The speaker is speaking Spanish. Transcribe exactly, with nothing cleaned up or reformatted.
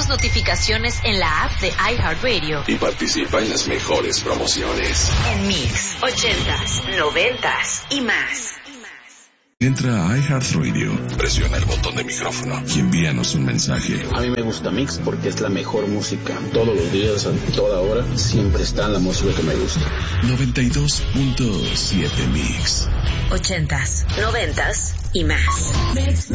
tus notificaciones en la app de iHeartRadio y participa en las mejores promociones. En Mix, ochentas, noventas y más. Entra a iHeartRadio, presiona el botón de micrófono y envíanos un mensaje. A mí me gusta Mix porque es la mejor música. Todos los días, a toda hora, siempre está la música que me gusta. noventa y dos punto siete Mix. Ochentas, noventas y más.